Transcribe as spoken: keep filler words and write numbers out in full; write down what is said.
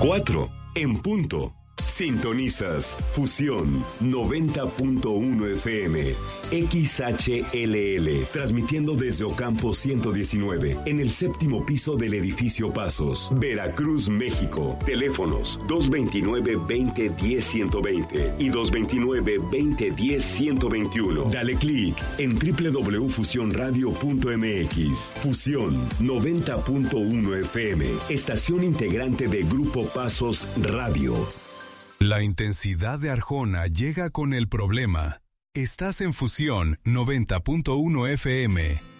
cuatro en punto. Sintonizas Fusión noventa punto uno F M, X H L L, transmitiendo desde Ocampo ciento diecinueve, en el séptimo piso del edificio Pasos, Veracruz, México. Teléfonos dos veintinueve, veinte, diez, ciento veinte y dos veintinueve, veinte, diez, ciento veintiuno. Dale clic en doble u doble u doble u punto fusión radio punto m x. Fusión noventa punto uno F M, estación integrante de Grupo Pasos Radio. La intensidad de Arjona llega con el problema. Estás en Fusión noventa punto uno F M.